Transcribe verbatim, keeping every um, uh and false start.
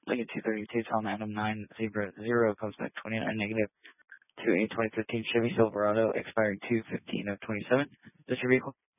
Lincoln two thirty-two, Tom Adam nine Zebra zero comes back twenty-nine negative to a twenty fifteen Chevy Silverado expiring two fifteen of twenty-seven. Is this your vehicle?